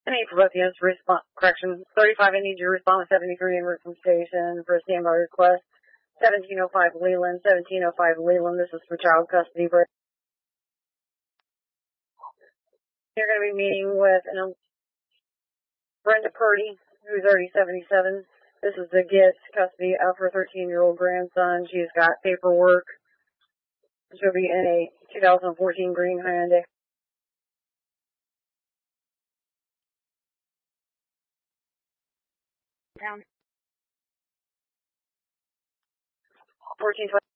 Any for both units, response, correction, 35, I need you to respond with 73 en route from station for a standby request. 1705 Leland, 1705 Leland, this is for child custody. You're going to be meeting with Brenda Purdy, who's already 77. This is to get custody of her 13-year-old grandson. She's got paperwork. She'll be in a 2014 green Hyundai. Down. 1420.